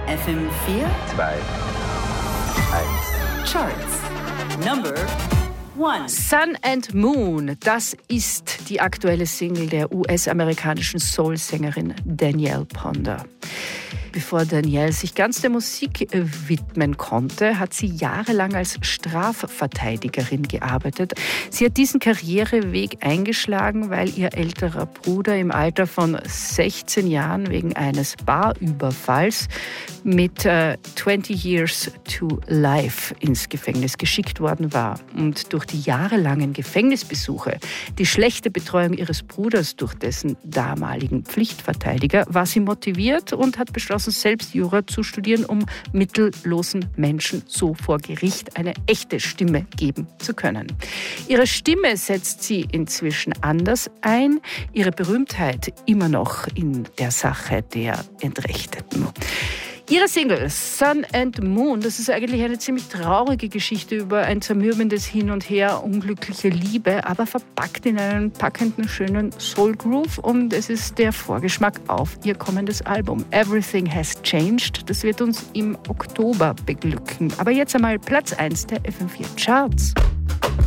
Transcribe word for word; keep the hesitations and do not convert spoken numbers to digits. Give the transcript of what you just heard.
F M vier. zwei, eins. Charts. Number one. Sun and Moon, das ist die aktuelle Single der U S-amerikanischen Soul-Sängerin Danielle Ponder. Bevor Danielle sich ganz der Musik widmen konnte, hat sie jahrelang als Strafverteidigerin gearbeitet. Sie hat diesen Karriereweg eingeschlagen, weil ihr älterer Bruder im Alter von sechzehn Jahren wegen eines Barüberfalls mit äh, zwanzig Years to Life ins Gefängnis geschickt worden war. Und durch die jahrelangen Gefängnisbesuche, die schlechte Betreuung ihres Bruders durch dessen damaligen Pflichtverteidiger, war sie motiviert und hat beschlossen, selbst Jura zu studieren, um mittellosen Menschen so vor Gericht eine echte Stimme geben zu können. Ihre Stimme setzt sie inzwischen anders ein, ihre Berühmtheit immer noch in der Sache der Entrechteten. Ihre Single Sun and Moon, das ist eigentlich eine ziemlich traurige Geschichte über ein zermürbendes Hin und Her, unglückliche Liebe, aber verpackt in einen packenden, schönen Soul Groove, und es ist der Vorgeschmack auf ihr kommendes Album. Everything Has Changed, das wird uns im Oktober beglücken. Aber jetzt einmal Platz eins der F M vier Charts.